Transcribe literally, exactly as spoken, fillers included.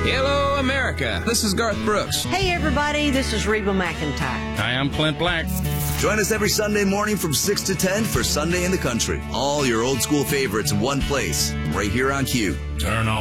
Hello, America. This is Garth Brooks. Hey, everybody. This is Reba McEntire. Hi, I'm Clint Black. Join us every Sunday morning from six to ten for Sunday in the Country. All your old school favorites in one place, right here on Q. Turn on.